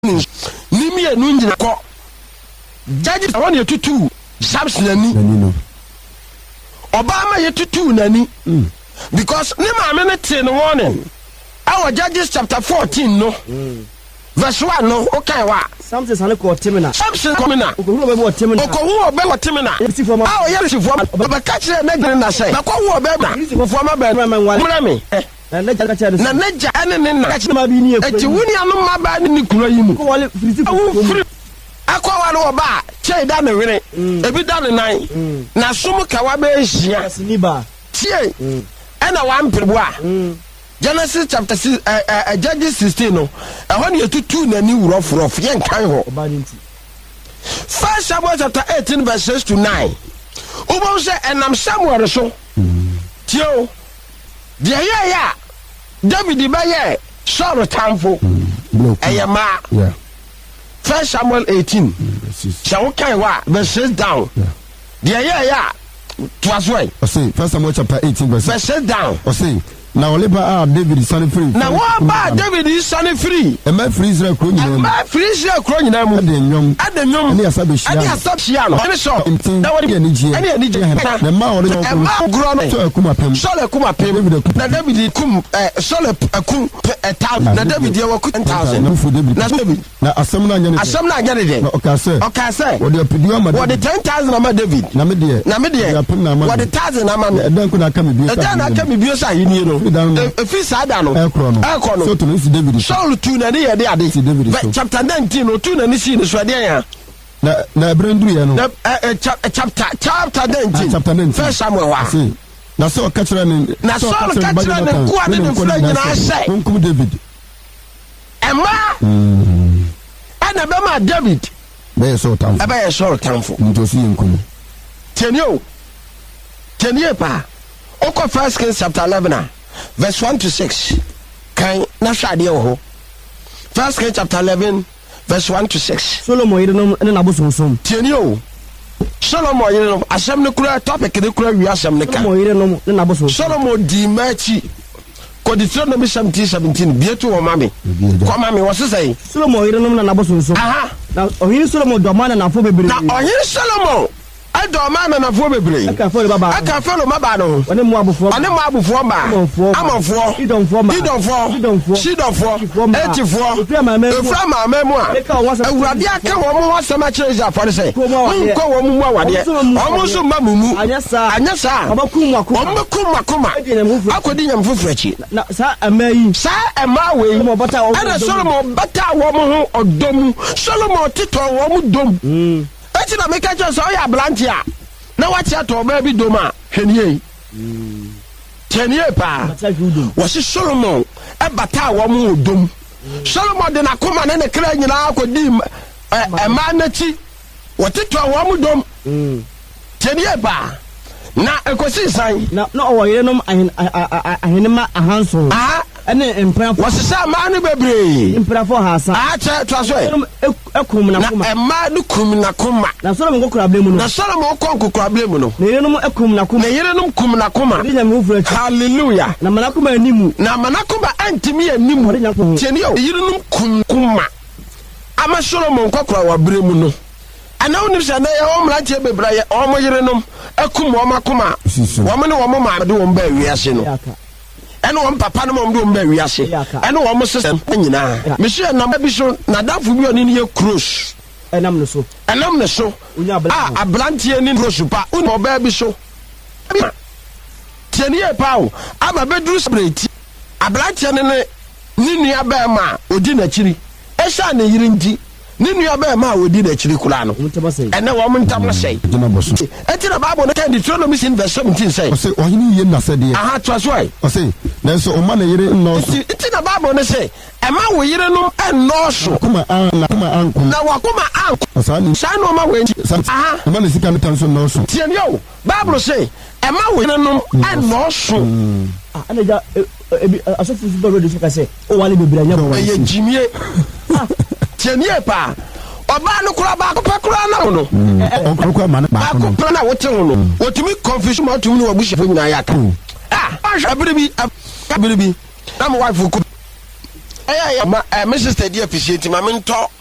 Nimi enu njina ko. Judges awon ye tutu Samson ani. Obama ye tutu nani. Because ne maame ne te no warning. Our Judges chapter 14 no. Verse 1 no, okay wa. Samson sane ko temina. Samson komina. Okohu obe wo temina. Okohu obe wo temina. Ah, o yesi fo. Obe ka kire na gbe na say. Na ko wo obe na. Fo ma be na me. Na neja ka kire. Na neja ene ne na. Ka ma bi ni eku. Eti wuni anu ma ba ni kuro yi mu. Ko wale frisi ko. Akwa wa ba, che da ne wene. Ebi da ne nan. Na sum ka wa be hia. Siniba. Tie. Ena wa mpirbo a. Genesis chapter 6 Judges 16 no. Ehon ye tutu nani wurofrof ye nkan ho. First Samuel chapter 18 verse 6 to 9. Ubo se enam Samuel so. Tio. De ya David ba ye Saul tamfo. Eyama. Yeah. First Samuel 18. Shawo kan wa verse 6 down. De ya Twasway. I say First Samuel chapter 18 verse 6 down. I say now David son free. Now what about David is son free? And my free Israel crown. My free Israel crown. At the young. Any assumption. Any so. That would be any the mouth grown. Solid kuma pay. Now David kum solid a kum a town. Now David you were 10,000. Now Assamna Janity. Okay, sir. What the 10,000 of David? Namidi. What the 1,000 of then could I come be a if he's sad, so to Miss David. So to the chapter 19 or 2 and see the Swadia. Na Brandriano. Chapter 19. First Samuel. Now so catcher and David. Emma and Abama David. They saw time. I saw time for to see him come. 10 years pa. Oko 1 Kings chapter 11 verse 1 to 6. Kan na shade ho. 1 Kings chapter 11 verse 1 to 6. Solomon yerenom ene na bosonsom. Tienio. Solomon yerenom asem ne kura topic ne kura wi asem ne ka. Solomon yerenom ene na bosonsom. Solomon di machi. Ko di tro no be 17 bietu wo mame. Ko mame wo sesai. Solomon yerenom na bosonsom. Aha. Na ohin Solomon do man na fo bebre. Na ohin Solomon Ado man na fo bebre. Aka follow maba no. One mo abufo ba. Amonfo. Shidonfo. Etifo. Efra mama a. Awurade aka wo mo wasama church afore say. Nko wo mo awade. Omo so mamumu. Anyasa. Obakum makoma. Akodi nyam fofrachi. Na sa amayi. Sa ema we. Ana Solomon bata wo mo ho odom. Solomon tito wo mo dom. Eti na make just so ya blantia. Na what ya to baby doma henie. 10 years pa. Was Solomon e bata wo mu odom. Solomon de na koma na ne kra nyina akodi e ma na ti. Wotito wo mu dom. 10 years pa. Na ekosi san. Na o yerenom ahenema ahanso. Ah ene empra wasesa ma no bebre empra for hasa che to so ekum na kuma ma no kum na kuma na Solomon kokura blemu no na Solomon kokura blemu no na yerenom ekum na kuma na yerenom kum na kuma hallelujah na manakuma animu na manakuma antimi animu tieni o yerenom kum kuma ama Solomon kokura wa bremu no ana unim se na ye o mrantie bebra ye o mo yerenom ekum o makuma wo mo ne wo mo ma de wo ba wiase no eno won papa no mo mba wiase eno won mo system nyina me hye na bi so na dafu bi oni ye cruise enam ne so abrantie ni cruise pa uni oba bi so tieni e pa o aba bedru spirit abrantie ne ni nua ba ma odi na chiri esha na yiri nti ni nua ba ma odi na chiri kula no ene won ntam no sei enti na Bible no kan Deuteronomy verse 17 say say ohini ye na say de aha to so ai say na so o ma na yire no so enti na Bible no say e ma wo yire no eno so kuma ankum na wakuma ankum asani sha no ma we aha e ma na sika metan so no so tieni o Bible say e ma wo yire no eno so ana ja asofu su baro de so ka say o wale bebra nya bo ye jimie tieni e pa oba no kura ba ko kura na no onkro ma na ba ko na wote ho no wotumi confusion ma tumi no wabushefo nyina ya ka abiribi na my wife ko ɛyɛ my sister di appreciate ma me ntɔ